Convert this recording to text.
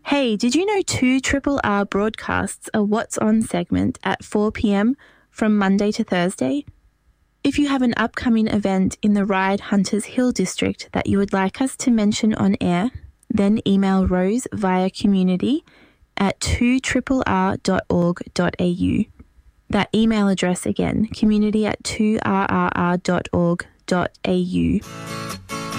Hey, did you know 2RRR broadcasts a What's On segment at 4 p.m. from Monday to Thursday? If you have an upcoming event in the Ryde Hunters Hill district that you would like us to mention on air, then email Rose via community@2rrr.org.au. That email address again, community@2rrr.org.au.